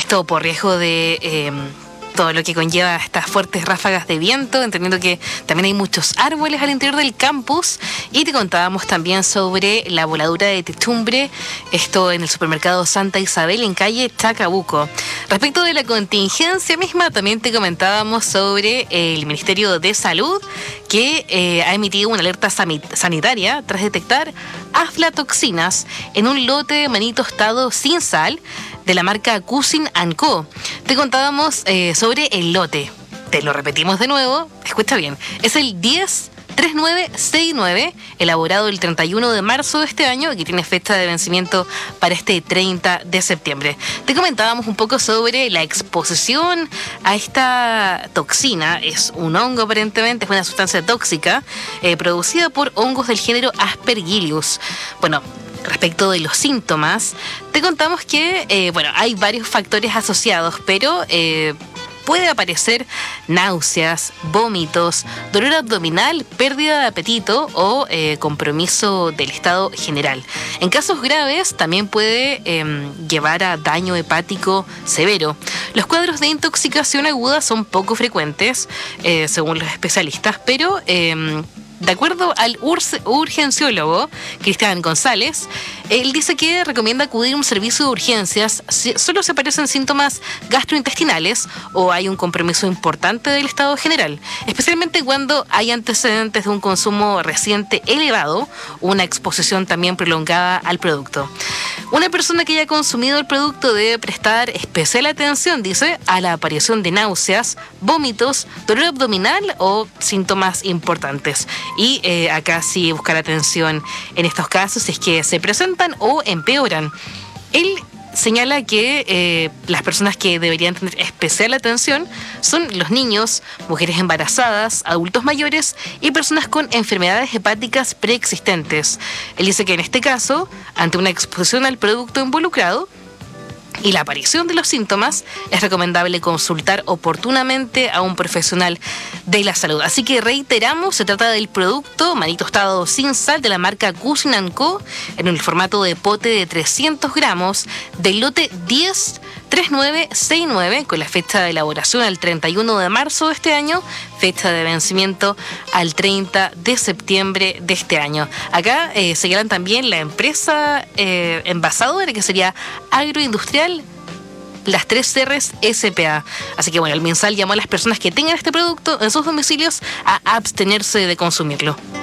Esto por riesgo de todo lo que conlleva estas fuertes ráfagas de viento, entendiendo que también hay muchos árboles al interior del campus. Y te contábamos también sobre la voladura de techumbre, esto en el supermercado Santa Isabel en calle Chacabuco. Respecto de la contingencia misma, también te comentábamos sobre el Ministerio de Salud, que ha emitido una alerta sanitaria tras detectar aflatoxinas en un lote de maní tostado sin sal de la marca Cusin & Co. Te contábamos sobre el lote. Te lo repetimos de nuevo. Escucha bien. Es el 103969, elaborado el 31 de marzo de este año, que tiene fecha de vencimiento para este 30 de septiembre. Te comentábamos un poco sobre la exposición a esta toxina. Es un hongo, aparentemente, es una sustancia tóxica producida por hongos del género Aspergillus. Bueno, respecto de los síntomas, te contamos que hay varios factores asociados, pero puede aparecer náuseas, vómitos, dolor abdominal, pérdida de apetito o compromiso del estado general. En casos graves también puede llevar a daño hepático severo. Los cuadros de intoxicación aguda son poco frecuentes, según los especialistas, pero de acuerdo al urgenciólogo Cristian González, él dice que recomienda acudir a un servicio de urgencias si solo se aparecen síntomas gastrointestinales o hay un compromiso importante del estado general, especialmente cuando hay antecedentes de un consumo reciente elevado, una exposición también prolongada al producto. Una persona que haya consumido el producto debe prestar especial atención, dice, a la aparición de náuseas, vómitos, dolor abdominal o síntomas importantes. Y acá sí buscar atención en estos casos si es que se presentan o empeoran. Él señala que las personas que deberían tener especial atención son los niños, mujeres embarazadas, adultos mayores y personas con enfermedades hepáticas preexistentes. Él dice que en este caso, ante una exposición al producto involucrado y la aparición de los síntomas, es recomendable consultar oportunamente a un profesional de la salud. Así que reiteramos, se trata del producto maní tostado sin sal de la marca Cusin & Co. en el formato de pote de 300 gramos del lote 103969, con la fecha de elaboración al 31 de marzo de este año, fecha de vencimiento al 30 de septiembre de este año. Acá señalan también la empresa envasadora, que sería Agroindustrial Las 3 R's S.p.A. Así que el MinSal llamó a las personas que tengan este producto en sus domicilios a abstenerse de consumirlo.